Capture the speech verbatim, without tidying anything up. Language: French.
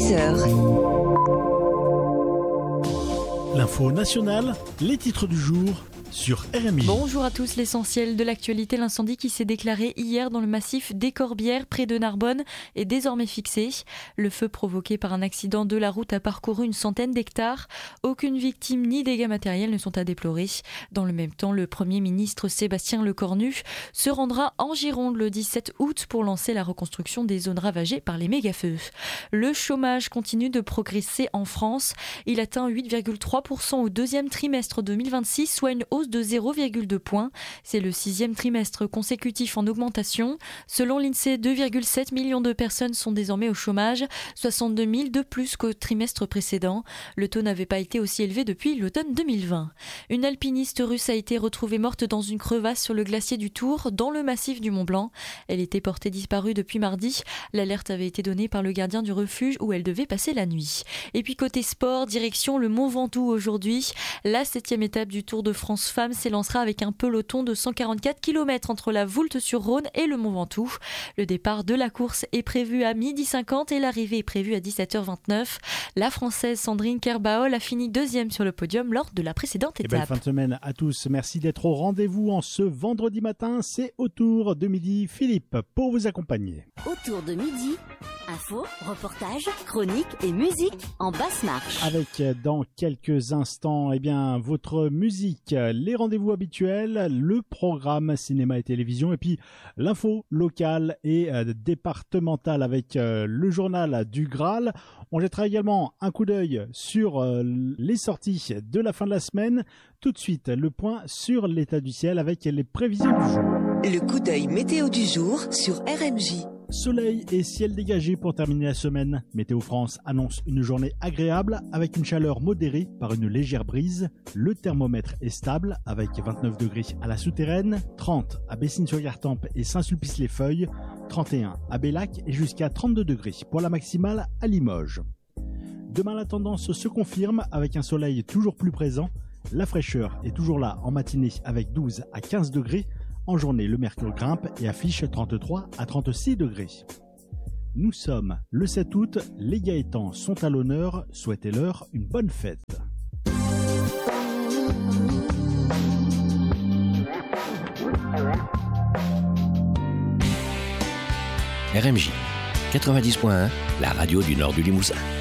six heures. L'info nationale, les titres du jour sur R M J. Bonjour à tous, l'essentiel de l'actualité. L'incendie qui s'est déclaré hier dans le massif des Corbières près de Narbonne est désormais fixé. Le feu provoqué par un accident de la route a parcouru une centaine d'hectares. Aucune victime ni dégâts matériels ne sont à déplorer. Dans le même temps, le Premier ministre Sébastien Lecornu se rendra en Gironde le dix-sept août pour lancer la reconstruction des zones ravagées par les mégafeux. Le chômage continue de progresser en France. Il atteint huit virgule trois pour cent au deuxième trimestre deux mille vingt-six, soit une hausse de zéro virgule deux points. C'est le sixième trimestre consécutif en augmentation. Selon l'INSEE, deux virgule sept millions de personnes sont désormais au chômage, soixante-deux mille de plus qu'au trimestre précédent. Le taux n'avait pas été aussi élevé depuis l'automne deux mille vingt. Une alpiniste russe a été retrouvée morte dans une crevasse sur le glacier du Tour, dans le massif du Mont Blanc. Elle était portée disparue depuis mardi. L'alerte avait été donnée par le gardien du refuge où elle devait passer la nuit. Et puis côté sport, direction le Mont Ventoux aujourd'hui. La septième étape du Tour de France Femmes s'élancera avec un peloton de cent quarante-quatre kilomètres entre la Voulte-sur-Rhône et le Mont Ventoux. Le départ de la course est prévu à midi cinquante et l'arrivée est prévue à dix-sept heures vingt-neuf. La Française Sandrine Kerbaol a fini deuxième sur le podium lors de la précédente Et étape. belle fin de semaine à tous. Merci d'être au rendez-vous en ce vendredi matin. C'est autour de midi. Philippe pour vous accompagner. Autour de midi, infos, reportages, chroniques et musique en basse marche. Avec dans quelques instants, eh bien, votre musique, les rendez-vous habituels, le programme cinéma et télévision et puis l'info locale et euh, départementale avec euh, le journal du Graal. On jettera également un coup d'œil sur euh, les sorties de la fin de la semaine. Tout de suite, le point sur l'état du ciel avec les prévisions du jour. Le coup d'œil météo du jour sur R M J. Soleil et ciel dégagé pour terminer la semaine. Météo France annonce une journée agréable avec une chaleur modérée par une légère brise. Le thermomètre est stable avec vingt-neuf degrés à la Souterraine, trente à Bessines-sur-Gartempe et Saint-Sulpice-les-Feuilles, trente et un à Bellac et jusqu'à trente-deux degrés pour la maximale à Limoges. Demain, la tendance se confirme avec un soleil toujours plus présent. La fraîcheur est toujours là en matinée avec douze à quinze degrés. En journée, le mercure grimpe et affiche trente-trois à trente-six degrés. Nous sommes le sept août, les Gaétans sont à l'honneur, souhaitez-leur une bonne fête. R M J quatre-vingt-dix point un, la radio du nord du Limousin.